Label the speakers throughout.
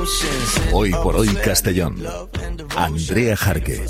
Speaker 1: Hoy por hoy Castellón. Andrea Jarque.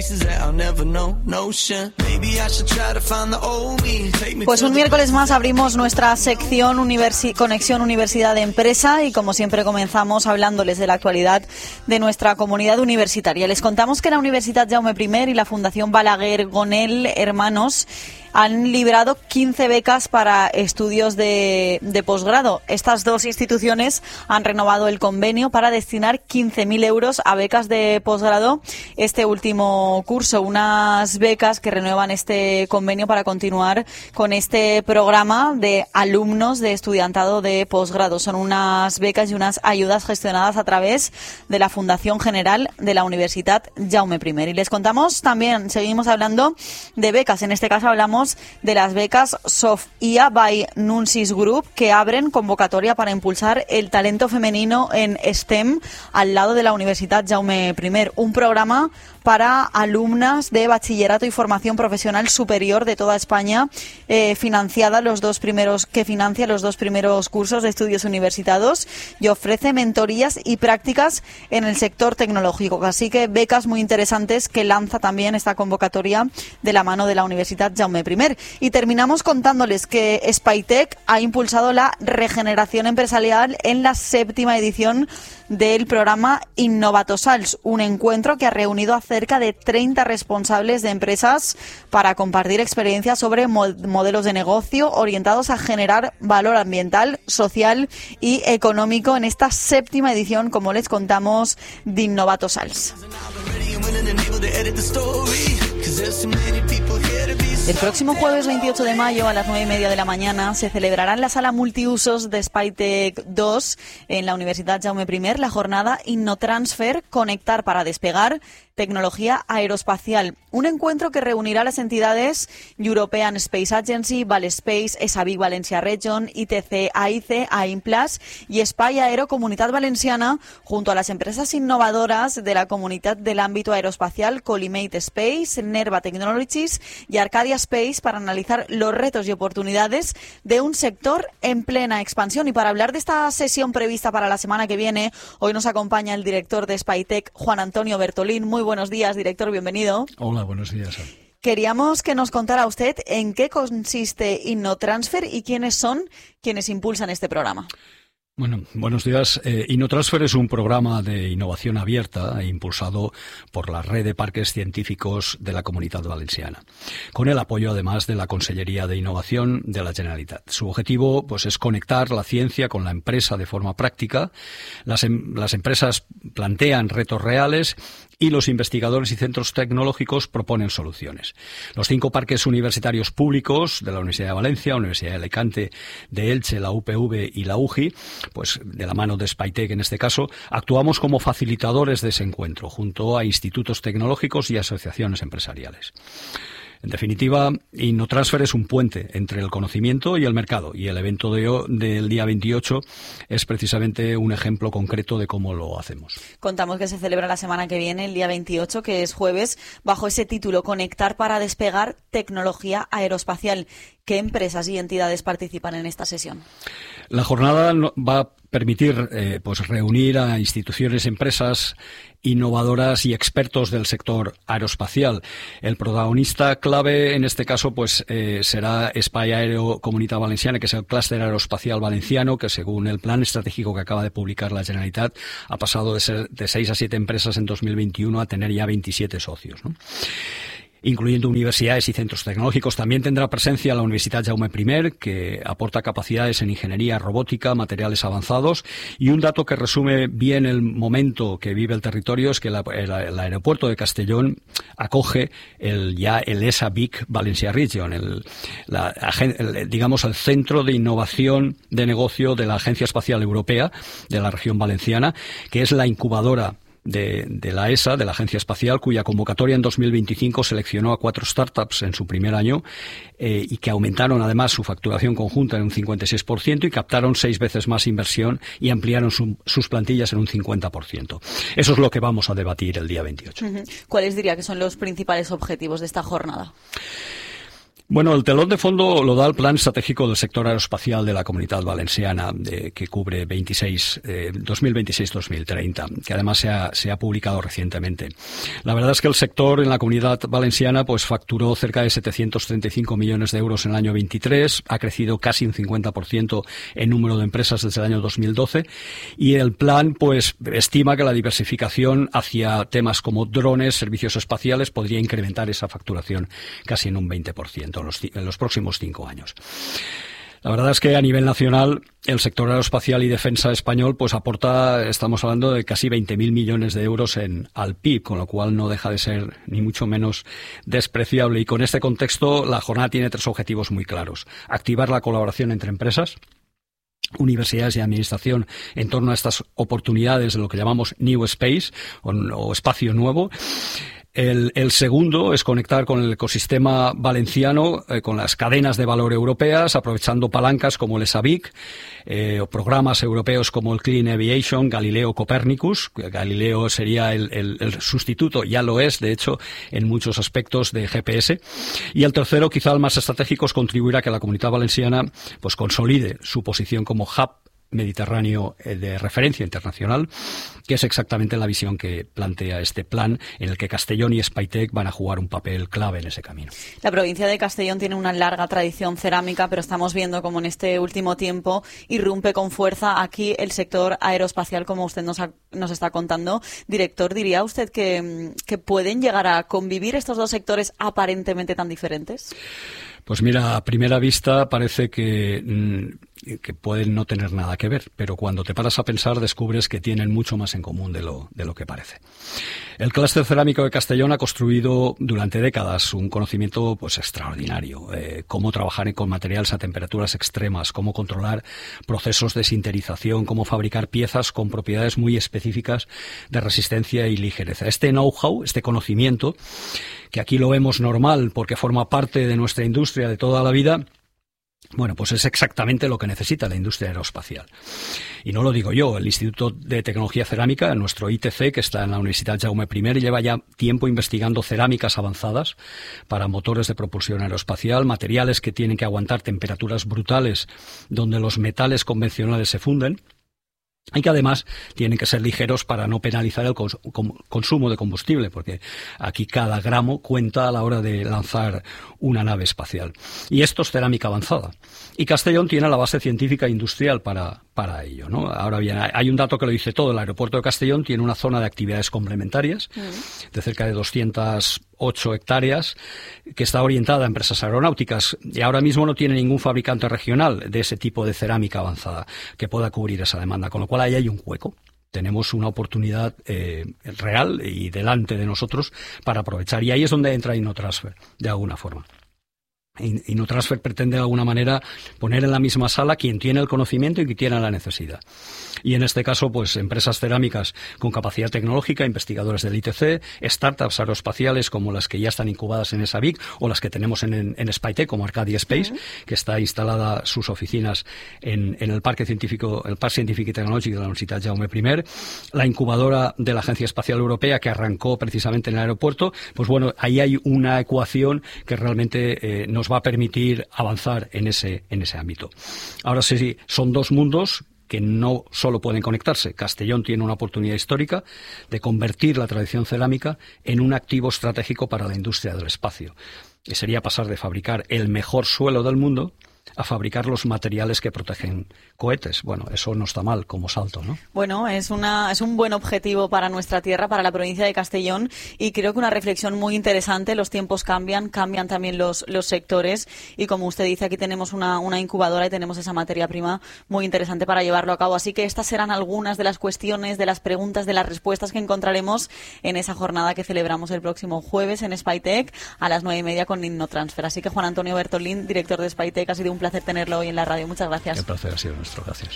Speaker 2: Pues un miércoles más abrimos nuestra sección Conexión Universidad de Empresa y como siempre comenzamos hablándoles de la actualidad de nuestra comunidad universitaria. Les contamos que la Universitat Jaume I y la Fundación Balaguer Gonel Hermanos han librado 15 becas para estudios de posgrado. Estas dos instituciones han renovado el convenio para destinar 15.000 euros a becas de posgrado este último curso. Unas becas que renuevan este convenio para continuar con este programa de alumnos de estudiantado de posgrado. Son unas becas y unas ayudas gestionadas a través de la Fundación General de la Universitat Jaume I. Y les contamos también, seguimos hablando de becas. En este caso hablamos de las becas Sofia by Nuncis Group, que abren convocatoria para impulsar el talento femenino en STEM al lado de la Universitat Jaume I. Un programa para alumnas de bachillerato y formación profesional superior de toda España, financia los dos primeros cursos de estudios universitarios y ofrece mentorías y prácticas en el sector tecnológico. Así que becas muy interesantes que lanza también esta convocatoria de la mano de la Universitat Jaume I. Y terminamos contándoles que Spytech ha impulsado la regeneración empresarial en la 7ª edición del programa Innovatosals, un encuentro que ha reunido a cerca de 30 responsables de empresas para compartir experiencias sobre modelos de negocio orientados a generar valor ambiental, social y económico en esta 7ª edición, como les contamos, de Innovatosals. El próximo jueves 28 de mayo a las 9:30 de la mañana se celebrará en la sala multiusos de Spytech 2 en la Universitat Jaume I la jornada InnoTransfer, Conectar para Despegar, Tecnología Aeroespacial. Un encuentro que reunirá las entidades European Space Agency, Valespace, ESAVIC Valencia Region, ITC, AIC, AIMPLAS y Spy Aero Comunitat Valenciana, junto a las empresas innovadoras de la comunidad del ámbito aeroespacial Colimate Space, Nerva Technologies y Arcadia Space, para analizar los retos y oportunidades de un sector en plena expansión. Y para hablar de esta sesión prevista para la semana que viene, hoy nos acompaña el director de Spytech, Juan Antonio Bertolín. Muy buenos días, director, bienvenido.
Speaker 3: Hola, buenos días.
Speaker 2: Queríamos que nos contara usted en qué consiste InnoTransfer y quiénes son quienes impulsan este programa.
Speaker 3: Bueno, buenos días. InnoTransfer es un programa de innovación abierta impulsado por la red de parques científicos de la Comunitat Valenciana, con el apoyo además de la Consellería de Innovación de la Generalitat. Su objetivo es conectar la ciencia con la empresa de forma práctica. Las empresas plantean retos reales y los investigadores y centros tecnológicos proponen soluciones. Los 5 parques universitarios públicos de la Universidad de Valencia, Universidad de Alicante, de Elche, la UPV y la UGI, de la mano de Spytech en este caso, actuamos como facilitadores de ese encuentro, junto a institutos tecnológicos y asociaciones empresariales. En definitiva, InnoTransfer es un puente entre el conocimiento y el mercado, y el evento del día 28 es precisamente un ejemplo concreto de cómo lo hacemos.
Speaker 2: Contamos que se celebra la semana que viene, el día 28, que es jueves, bajo ese título, Conectar para Despegar, Tecnología Aeroespacial. ¿Qué empresas y entidades participan en esta sesión?
Speaker 3: La jornada va a permitir reunir a instituciones, empresas innovadoras y expertos del sector aeroespacial. El protagonista clave en este caso será Spy Aero Comunitat Valenciana, que es el clúster aeroespacial valenciano, que según el plan estratégico que acaba de publicar la Generalitat ha pasado de ser de 6 a 7 empresas en 2021 a tener ya 27 socios, ¿no?, incluyendo universidades y centros tecnológicos. También tendrá presencia la Universitat Jaume I, que aporta capacidades en ingeniería, robótica, materiales avanzados. Y un dato que resume bien el momento que vive el territorio es que el aeropuerto de Castellón acoge el ESAVIC Valencia Region, el centro de innovación de negocio de la Agencia Espacial Europea de la región valenciana, que es la incubadora de la ESA, de la Agencia Espacial, cuya convocatoria en 2025 seleccionó a 4 startups en su primer año y que aumentaron además su facturación conjunta en un 56% y captaron 6 veces más inversión y ampliaron sus plantillas en un 50%. Eso es lo que vamos a debatir el día 28.
Speaker 2: ¿Cuáles diría que son los principales objetivos de esta jornada?
Speaker 3: Bueno, el telón de fondo lo da el Plan Estratégico del Sector Aeroespacial de la Comunitat Valenciana, que cubre 2026-2030, que además se ha publicado recientemente. La verdad es que el sector en la Comunidad Valenciana pues facturó cerca de 735 millones de euros en el año 23, ha crecido casi un 50% en número de empresas desde el año 2012, y el plan pues estima que la diversificación hacia temas como drones, servicios espaciales, podría incrementar esa facturación casi en un 20%. En los próximos 5 años. La verdad es que a nivel nacional el sector aeroespacial y defensa español pues aporta, estamos hablando de casi 20.000 millones de euros al PIB, con lo cual no deja de ser ni mucho menos despreciable. Y con este contexto la jornada tiene 3 objetivos muy claros: activar la colaboración entre empresas, universidades y administración en torno a estas oportunidades de lo que llamamos New Space o espacio nuevo. El segundo es conectar con el ecosistema valenciano, con las cadenas de valor europeas, aprovechando palancas como el ESAVIC, o programas europeos como el Clean Aviation, Galileo, Copernicus. Galileo sería el sustituto, ya lo es, de hecho, en muchos aspectos de GPS. Y el tercero, quizá el más estratégico, es contribuir a que la Comunitat Valenciana pues consolide su posición como hub mediterráneo de referencia internacional, que es exactamente la visión que plantea este plan, en el que Castellón y Spitec van a jugar un papel clave en ese camino.
Speaker 2: La provincia de Castellón tiene una larga tradición cerámica, pero estamos viendo como en este último tiempo irrumpe con fuerza aquí el sector aeroespacial, como usted nos está contando. Director, ¿diría usted que pueden llegar a convivir estos dos sectores aparentemente tan diferentes?
Speaker 3: Pues mira, a primera vista parece que pueden no tener nada que ver, pero cuando te paras a pensar descubres que tienen mucho más en común de lo que parece. El clúster cerámico de Castellón ha construido durante décadas un conocimiento pues extraordinario, cómo trabajar con materiales a temperaturas extremas, cómo controlar procesos de sinterización, cómo fabricar piezas con propiedades muy específicas de resistencia y ligereza. Este know-how, este conocimiento, que aquí lo vemos normal porque forma parte de nuestra industria de toda la vida, bueno, pues es exactamente lo que necesita la industria aeroespacial. Y no lo digo yo, el Instituto de Tecnología Cerámica, nuestro ITC, que está en la Universidad Jaume I, lleva ya tiempo investigando cerámicas avanzadas para motores de propulsión aeroespacial, materiales que tienen que aguantar temperaturas brutales donde los metales convencionales se funden, y que además tienen que ser ligeros para no penalizar el consumo de combustible, porque aquí cada gramo cuenta a la hora de lanzar una nave espacial. Y esto es cerámica avanzada. Y Castellón tiene la base científica e industrial para ello, ¿no? Ahora bien, hay un dato que lo dice todo. El aeropuerto de Castellón tiene una zona de actividades complementarias de cerca de 208 hectáreas que está orientada a empresas aeronáuticas, y ahora mismo no tiene ningún fabricante regional de ese tipo de cerámica avanzada que pueda cubrir esa demanda, con lo cual ahí hay un hueco. Tenemos una oportunidad real y delante de nosotros para aprovechar, y ahí es donde entra InnoTransfer, de alguna forma. InnoTransfer pretende de alguna manera poner en la misma sala quien tiene el conocimiento y quien tiene la necesidad. Y en este caso, pues empresas cerámicas con capacidad tecnológica, investigadores del ITC, startups aeroespaciales como las que ya están incubadas en ESAVIC o las que tenemos en Spitec, como Arcadia Space, que está instalada sus oficinas en el Parque Científico, el Parc Científic i Tecnològic de la Universitat Jaume I, la incubadora de la Agencia Espacial Europea que arrancó precisamente en el aeropuerto. Pues bueno, ahí hay una ecuación que realmente nos va a permitir avanzar en ese ámbito. Ahora sí, son dos mundos que no solo pueden conectarse. Castellón tiene una oportunidad histórica de convertir la tradición cerámica en un activo estratégico para la industria del espacio, que sería pasar de fabricar el mejor suelo del mundo a fabricar los materiales que protegen cohetes. Bueno, eso no está mal como salto, ¿no? Bueno,
Speaker 2: es un buen objetivo para nuestra tierra, para la provincia de Castellón, y creo que una reflexión muy interesante. Los tiempos cambian también los sectores, y como usted dice, aquí tenemos una incubadora y tenemos esa materia prima muy interesante para llevarlo a cabo. Así que estas serán algunas de las cuestiones, de las preguntas, de las respuestas que encontraremos en esa jornada que celebramos el próximo jueves en Spitec a las 9:30 con InnoTransfer. Así que Juan Antonio Bertolín, director de Spitec, ha sido un placer tenerlo hoy en la radio. Muchas gracias.
Speaker 3: El placer ha sido nuestro. Gracias.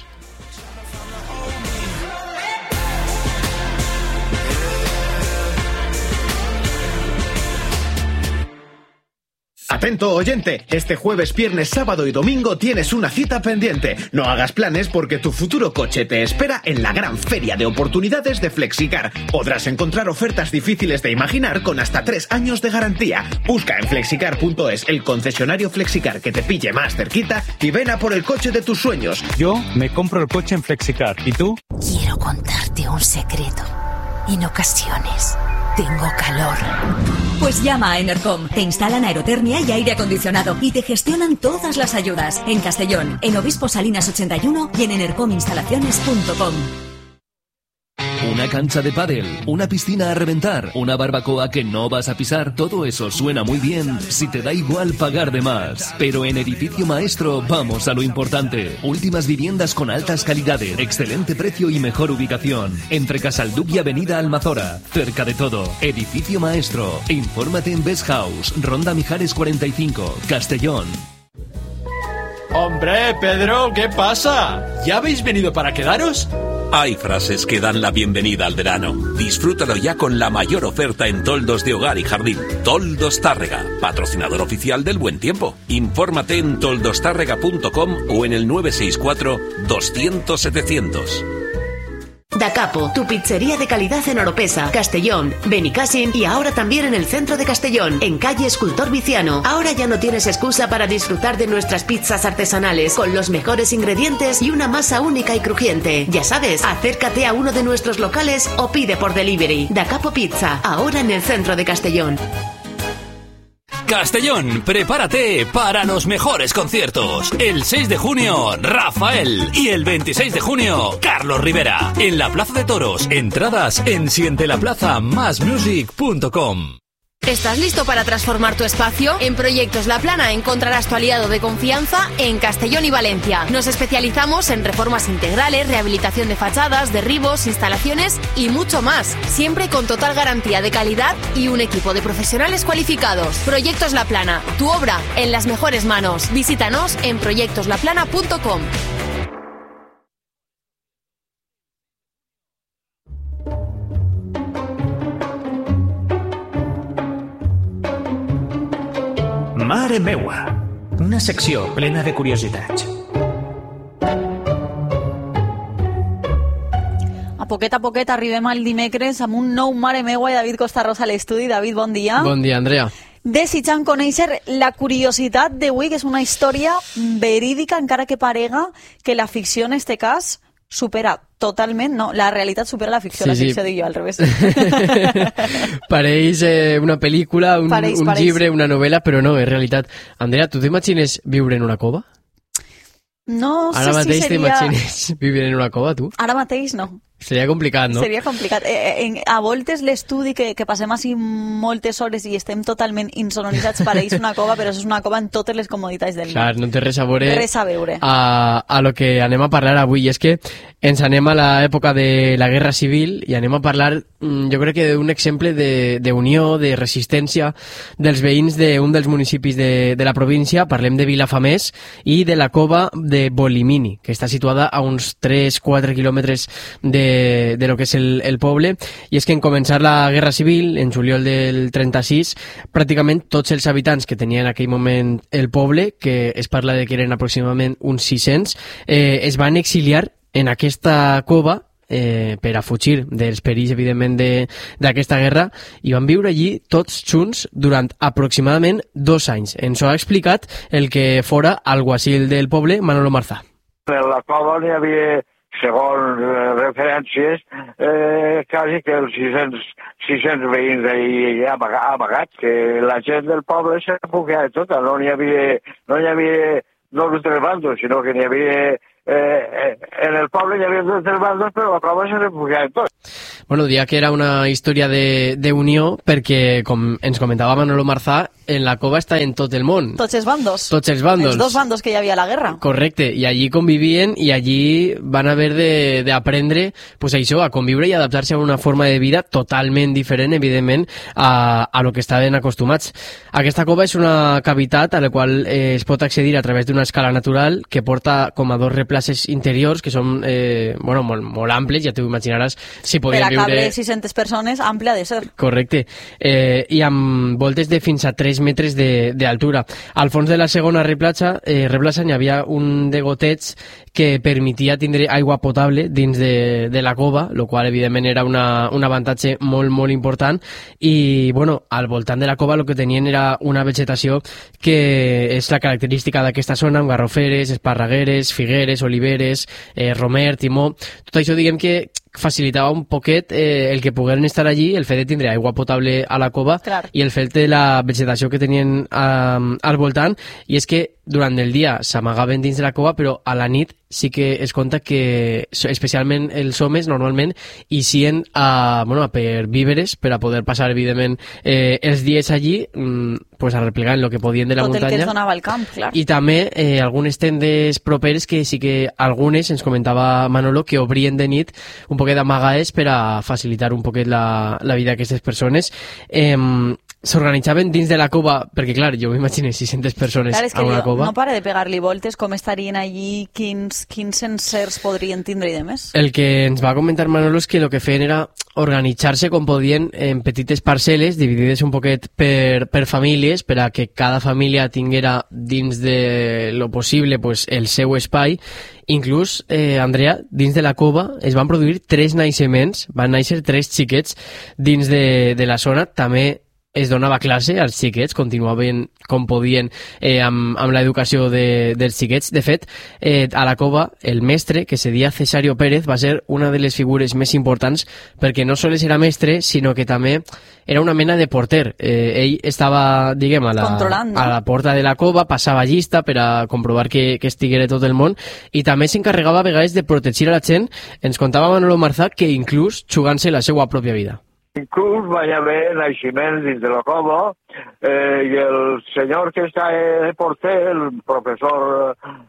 Speaker 4: Atento, oyente, este jueves, viernes, sábado y domingo tienes una cita pendiente. No hagas planes porque tu futuro coche te espera en la gran feria de oportunidades de Flexicar. Podrás encontrar ofertas difíciles de imaginar con hasta 3 años de garantía. Busca en flexicar.es el concesionario Flexicar que te pille más cerquita y ven a por el coche de tus sueños.
Speaker 5: Yo me compro el coche en Flexicar. ¿Y tú?
Speaker 6: Quiero contarte un secreto. En ocasiones tengo calor.
Speaker 7: Pues llama a Enercom. Te instalan aerotermia y aire acondicionado y te gestionan todas las ayudas. En Castellón, en Obispo Salinas 81 y en enercominstalaciones.com.
Speaker 8: Una cancha de pádel, una piscina a reventar, una barbacoa que no vas a pisar, todo eso suena muy bien si te da igual pagar de más. Pero en Edificio Maestro vamos a lo importante. Últimas viviendas con altas calidades, excelente precio y mejor ubicación. Entre Casalduc y Avenida Almazora, cerca de todo. Edificio Maestro. Infórmate en Best House, Ronda Mijares 45, Castellón.
Speaker 9: ¡Hombre, Pedro, qué pasa! ¿Ya habéis venido para quedaros?
Speaker 10: Hay frases que dan la bienvenida al verano. Disfrútalo ya con la mayor oferta en toldos de hogar y jardín. Toldos Tárrega, patrocinador oficial del Buen Tiempo. Infórmate en toldostárrega.com o en el 964 200 700.
Speaker 11: Da Capo, tu pizzería de calidad en Oropesa, Castellón, Benicàssim y ahora también en el centro de Castellón, en calle Escultor Viciano. Ahora ya no tienes excusa para disfrutar de nuestras pizzas artesanales, con los mejores ingredientes y una masa única y crujiente. Ya sabes, acércate a uno de nuestros locales o pide por delivery. Da Capo Pizza, ahora en el centro de Castellón.
Speaker 12: Castellón, prepárate para los mejores conciertos. El 6 de junio, Rafael. Y el 26 de junio, Carlos Rivera. En la Plaza de Toros. Entradas en sientelaplazamasmusic.com.
Speaker 13: ¿Estás listo para transformar tu espacio? En Proyectos La Plana encontrarás tu aliado de confianza en Castellón y Valencia. Nos especializamos en reformas integrales, rehabilitación de fachadas, derribos, instalaciones y mucho más. Siempre con total garantía de calidad y un equipo de profesionales cualificados. Proyectos La Plana, tu obra en las mejores manos. Visítanos en proyectoslaplana.com.
Speaker 14: Mare meua, una secció plena de curiositats.
Speaker 2: A poquet arribem al dimecres amb un nou Mare meua i David Costa-Rosa a l'estudi. David, bon dia.
Speaker 15: Bon dia, Andrea.
Speaker 2: Desitjant conèixer la curiositat d'avui, que és una història verídica, encara que parega que la ficció en este cas supera totalment, no, la realitat supera la ficció, sí, la ficció dic jo, al revés.
Speaker 15: Pareix una pel·lícula, un llibre, una novel·la, però no, és realitat. Andrea, tu t'imagines viure en una cova?
Speaker 2: No sé si seria...
Speaker 15: Ara mateix t'imagines viure en una cova, tu?
Speaker 2: Ara mateix no.
Speaker 15: Seria complicat, no?
Speaker 2: Seria complicat. A voltes l'estudi, que passem així moltes hores i estem totalment insonoritzats, pareix una cova, però és una cova en totes les comoditats del món.
Speaker 15: Clar, no té res a veure,
Speaker 2: veure.
Speaker 15: A lo que anem a parlar avui. I és que ens anem a l'època de la Guerra Civil i anem a parlar, jo crec que d'un exemple d'unió, de resistència dels veïns d'un dels municipis de la província. Parlem de Vilafamés i de la cova de Bolimini, que està situada a uns 3-4 quilòmetres de lo que és el poble. I és que en començar la Guerra Civil, en juliol del 36, pràcticament tots els habitants que tenia en aquell moment el poble, que es parla de que eren aproximadament uns 600, es van exiliar en aquesta cova per a fugir dels perills, evidentment, d'aquesta guerra, i van viure allí tots junts durant aproximadament 2 anys. Ens ho ha explicat el que fora alguacil del poble, Manolo Marzà.
Speaker 16: En la cova n'hi havia, segons referències, quasi que els 600 veïns d'ahir amagats, que la gent del poble se refugiava tota, no hi havia dos o tres bandos, sinó que n'hi havia... en el poble hi havia 2 o 3 bandos, però la cova se refugiava tot.
Speaker 15: Bueno, diria que era una història d'unió perquè, com ens comentava Manolo Marzà, en la cova està en tot el món.
Speaker 2: Tots els bandos.
Speaker 15: Tots els bandos.
Speaker 2: Els 2 bandos que hi havia a la guerra.
Speaker 15: Correcte, i allí convivien i allí van haver d'aprendre pues això, a conviure i adaptar-se a una forma de vida totalment diferent, evidentment, a lo que estaven acostumats. Aquesta cova és una cavitat a la qual es pot accedir a través d'una escala natural que porta com a 2 replaces interiors que són molt amples, ja t'ho imaginaràs si podien viure...
Speaker 2: Per a cabre 600 persones, àmplia de ser.
Speaker 15: Correcte. I amb voltes de fins a 3 3 metres d'altura. Al fons de la segona replaça hi havia un de goteig que permetia tindre aigua potable dins de la cova, el qual evidentment era un avantatge molt, molt important. I bueno, al voltant de la cova el que tenien era una vegetació que és la característica d'aquesta zona, amb garroferes, esparragueres, figueres, oliveres, romer, timó. Tot això diguem que facilitava un poquet el que pogueren estar allí, el fet de tindre aigua potable a la cova. Clar. I el fet de la vegetació que tenien al voltant, i és que durant el dia s'amagaven dins de la cova, però a la nit sí que es conta que especialment els homes normalment ixien a per víveres, per a poder passar evidentment els dies allí pues a replegar en lo que podien de la muntanya.
Speaker 2: Tot el que es donava al camp, clar.
Speaker 15: I també algunes tendes properes que sí que algunes, ens comentava Manolo, que obrien de nit un poquet d'amagades per a facilitar un poquet la vida d'aquestes persones. S'organitzaven dins de la cova, perquè clar, jo m'imagino 600 persones a una cova.
Speaker 2: No para de pegar-li voltes, com estarien allí, quins encerts podrien tindre i de més.
Speaker 15: El que ens va comentar Manolo és que el que feien era organitzar-se com podien en petites parcel·les, dividides un poquet per famílies, per a que cada família tinguera dins de lo possible pues, el seu espai. Inclús, Andrea, dins de la cova es van produir 3 naixements, van néixer 3 xiquets dins de la zona. També es donava classe als xiquets, continuaven com podien amb l'educació dels xiquets. De fet, a la cova, el mestre, que se deia Cesario Pérez, va ser una de les figures més importants perquè no sols era mestre, sinó que també era una mena de porter. Ell estava, diguem, a la porta de la cova, passava llista per a comprovar que estiguera tot el món, i també s'encarregava a vegades de protegir a la gent. Ens contava Manolo Marzà que inclús jugant-se la seva pròpia vida.
Speaker 16: Inclús va haver naixements dins de la cova i el senyor que està de porter, el professor,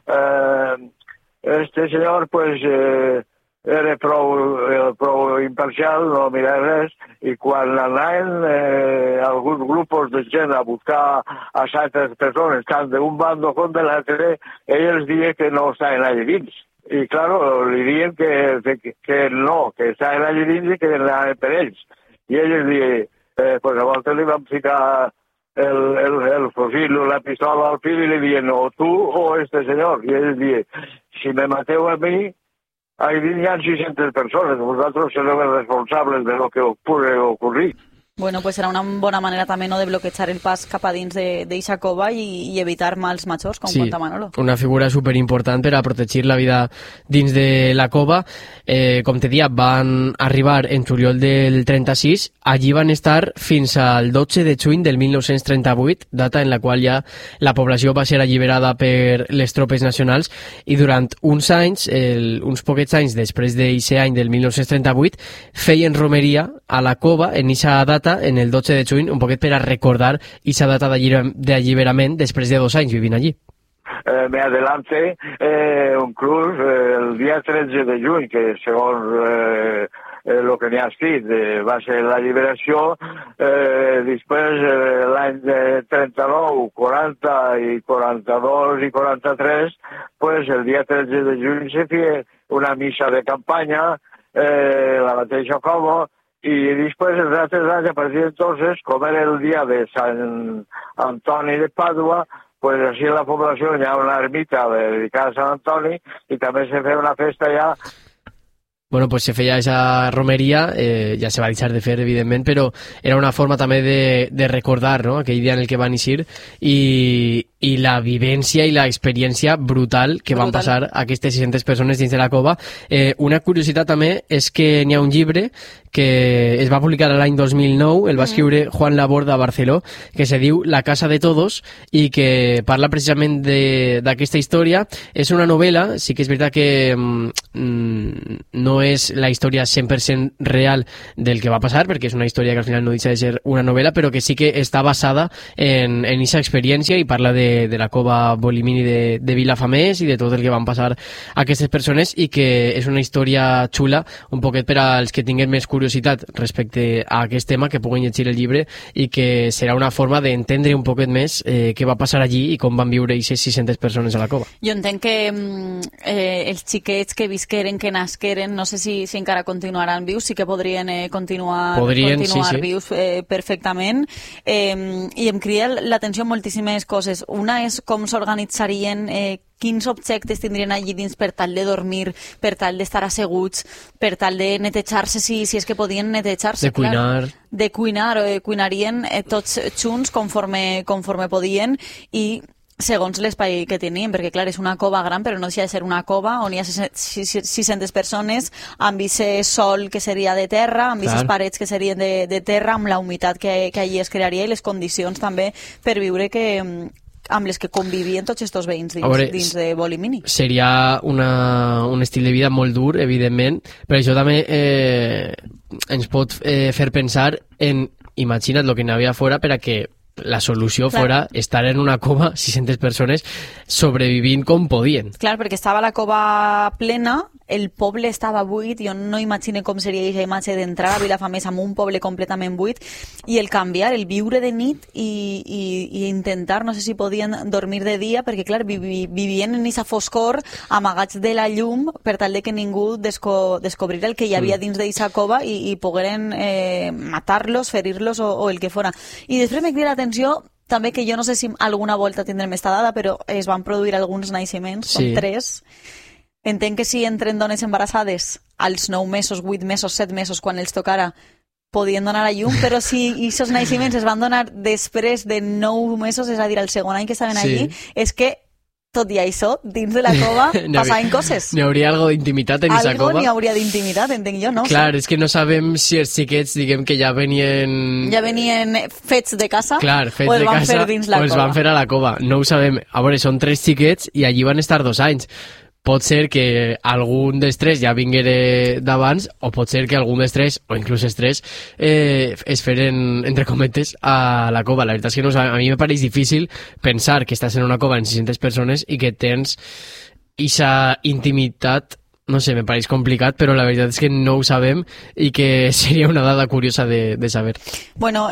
Speaker 16: este senyor pues era prou imparcial, no mirava res, i quan anaven alguns grups de gent a buscar a certes persones, tant d'un bando com de l'altre, ells diuen que no estaven allà dins. I, claro, li diuen que no, que estaven allà dins i que anaven per ells. I ells diuen, pues a voltes li vam ficar el fusil o la pistola al pit i li diuen, o tu o este senyor. I ells diuen, si me mateu a mi, ahí hi ha 600 persones, vosaltres sereu els responsables de lo que pugui ocurrir.
Speaker 2: Bueno, pues serà una bona manera també no de bloquejar el pas cap a dins d'eixa cova i evitar mals majors, com conta Manolo.
Speaker 15: Una figura superimportant per a protegir la vida dins de la cova. Com te dia, van arribar en juliol del 36, allí van estar fins al 12 de juny del 1938, data en la qual ja la població va ser alliberada per les tropes nacionals, i durant uns anys, uns poquets anys després d'aquest any del 1938, feien romeria a la cova en eixa data, en el 12 de juny, un poquet per a recordar aquesta data d'alliberament després de 2 anys vivint allí.
Speaker 16: Me adelante, inclús el dia 13 de juny, que segons el que n'hi ha escrit va ser l'alliberació, després l'any 39, 40 i 42 i 43, pues el dia 13 de juny se feia una missa de campanya, la mateixa cova, i després els altres anys, a partir d'entonces, com era el dia de Sant Antoni de Pàdua, pues així en la població hi ha una ermita dedicada a Sant Antoni i també se feia una festa ja.
Speaker 15: Bueno, pues se feia esa romeria, ja se va deixar de fer, evidentment, però era una forma també de recordar, no?, aquell dia en el que van eixir i la vivència i l'experiència brutal que van passar aquestes 600 persones dins de la cova. Una curiositat també és que n'hi ha un llibre que es va publicar l'any 2009, el va escriure Juan Laborda a Barceló, que se diu La casa de todos, i que parla precisament d'aquesta història. És una novel·la, sí que és veritat que no és la història 100% real del que va passar, perquè és una història que al final no deixa de ser una novel·la, però que sí que està basada en aquesta experiència i parla de la cova Bolimini de Vilafamés i de tot el que van passar aquestes persones, i que és una història xula, un poquet per als que tinguin més curiositat respecte a aquest tema, que puguin llegir el llibre, i que serà una forma d'entendre un poquet més què va passar allí i com van viure aquestes 600 persones a la cova.
Speaker 2: Jo entenc que els xiquets que visqueren, que nasqueren, no no sé si encara continuaran vius, sí que podrien continuar
Speaker 15: sí.
Speaker 2: vius perfectament. I em crida l'atenció moltíssimes coses. Una és com s'organitzarien, quins objectes tindrien allí dins per tal de dormir, per tal d'estar asseguts, per tal de netejar-se, si és que podien netejar-se.
Speaker 15: De cuinar.
Speaker 2: Clar. De cuinar, cuinarien tots junts conforme podien i segons l'espai que tenien, perquè clar, és una cova gran, però no deixa de ser una cova on hi ha 600 persones, amb aquest sol que seria de terra, amb aquestes parets que serien de terra, amb la humitat que allí es crearia i les condicions també per viure amb les que convivien tots aquests veïns dins de Bolimini.
Speaker 15: Seria un estil de vida molt dur, evidentment, però això també ens pot fer pensar en, imagina't el que n'hi havia fora per a que la solució fora estar en una cova 600 persones sobrevivint com podien.
Speaker 2: Clar, perquè estava la cova plena, el poble estava buit, jo no imagino com seria aquesta imatge d'entrar a Vilafamés amb un poble completament buit, i el canviar, el viure de nit i intentar, no sé si podien dormir de dia, perquè clar, vivien en aquesta foscor, amagats de la llum, per tal de que ningú descobrira el que hi havia dins d'aquesta cova i pogueren matar-los, ferir-los o el que fora. I després me crida l'atenció també que jo no sé si alguna volta tindrem esta dada, però es van produir alguns naixements, són 3. Entenc que si entren dones embarassades als 9 mesos, 8 mesos, 7 mesos, quan els tocara, podien donar a llum, però si aquests naixements es van donar després de 9 mesos, és a dir, el segon any que estaven allí, és que tot i això, dins de la cova passaven coses.
Speaker 15: N'hi hauria algo d'intimitat en aquesta cova?
Speaker 2: Algo n'hi hauria d'intimitat, entenc jo, no?
Speaker 15: Clar, és que no sabem si els xiquets, diguem que ja venien
Speaker 2: fets de casa,
Speaker 15: clar, fets o els van fer dins la cova. O els van fer a la cova. No ho sabem. A veure, són 3 xiquets i allí van estar 2 anys. Pot ser que algun dels 3 ja vinguera d'abans, o pot ser que algun dels 3, o inclús els 3, es feren, entre cometes, a la cova. La veritat és que no, a mi me pareix difícil pensar que estàs en una cova amb 600 persones i que tens aquesta intimitat. No sé, me pareix complicat, però la veritat és que no ho sabem i que seria una dada curiosa de saber.
Speaker 2: Bueno,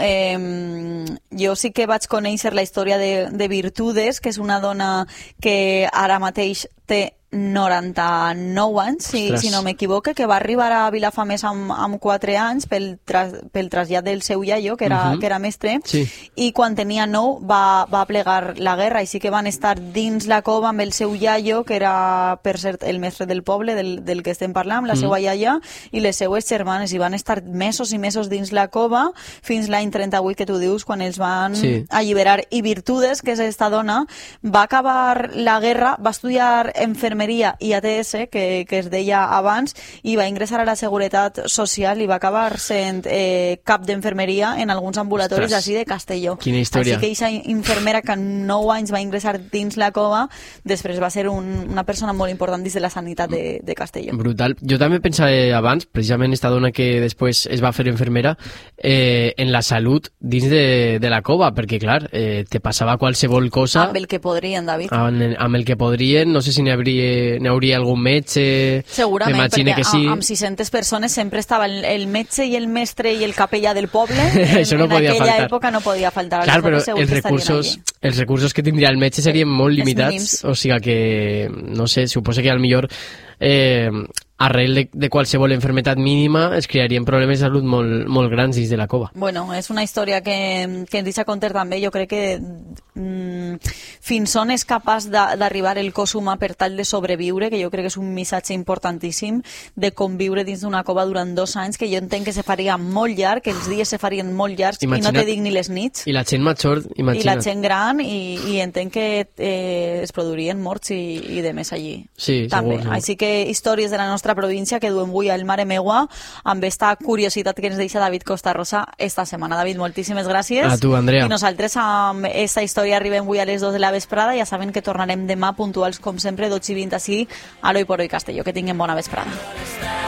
Speaker 2: jo sí que vaig conèixer la història de Virtudes, que és una dona que ara mateix té 99 anys, si no m'equivoque, que va arribar a Vilafamés amb 4 anys pel trasllat del seu iaio, que era mestre, i quan tenia 9 va plegar la guerra, i sí que van estar dins la cova amb el seu iaio, que era, per cert, el mestre del poble del que estem parlant, la seva iaia i les seues germanes, i van estar mesos i mesos dins la cova fins l'any 38 que tu dius, quan els van alliberar. I Virtudes, que és aquesta dona, va acabar la guerra, va estudiar enfermeria i ATS, que es deia abans, i va ingressar a la Seguretat Social i va acabar sent cap d'enfermeria en alguns ambulatoris així de Castelló.
Speaker 15: Quina història.
Speaker 2: Així que aquesta infermera que en 9 anys va ingressar dins la cova, després va ser una persona molt important dins de la sanitat de Castelló.
Speaker 15: Brutal. Jo també pensava abans, precisament esta dona que després es va fer enfermera, en la salut dins de la cova, perquè clar, te passava qualsevol cosa...
Speaker 2: Amb el que podrien, David.
Speaker 15: Amb el que podrien, no sé si n'hi hauria algun metge...
Speaker 2: Segurament, perquè
Speaker 15: que sí.
Speaker 2: Amb 600 persones sempre estava el metge i el mestre i el capellà del poble.
Speaker 15: Això no podia faltar.
Speaker 2: En aquella època no podia faltar.
Speaker 15: Clar, però els recursos que tindria el metge serien molt limitats. O sigui que, no sé, suposo que al millor... arrel de qualsevol enfermetat mínima es crearien problemes de salut molt grans dins de la cova.
Speaker 2: Bueno, és una història que ens deixa comptar també. Jo crec que fins on és capaç d'arribar el cos humà per tal de sobreviure, que jo crec que és un missatge importantíssim, de conviure dins d'una cova durant 2 anys, que jo entenc que se faria molt llarg, que els dies se farien molt llargs, i no te dic ni les nits.
Speaker 15: I la gent major, imagina't.
Speaker 2: I la gent gran, i entenc que es produirien morts i de més allí.
Speaker 15: Sí,
Speaker 2: també.
Speaker 15: Segur.
Speaker 2: Així que històries de la nostra província que duem avui al Mare Meua, amb esta curiositat que ens deixa David Costa-Rosa esta setmana. David, moltíssimes gràcies.
Speaker 15: A tu, Andrea.
Speaker 2: I nosaltres amb esta història arribem avui a les 2 de la vesprada. Ja saben que tornarem demà puntuals, com sempre, 12:20 així, a l'Hoy por Hoy Castelló. Que tinguem bona vesprada.